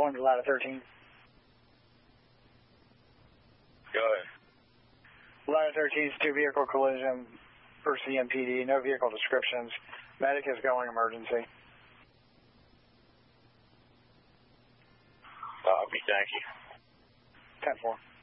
1 to ladder 13. Go ahead. Ladder 13 is 2-vehicle collision for CMPD. No vehicle descriptions. Medic is going emergency. Copy, thank you. 10-4.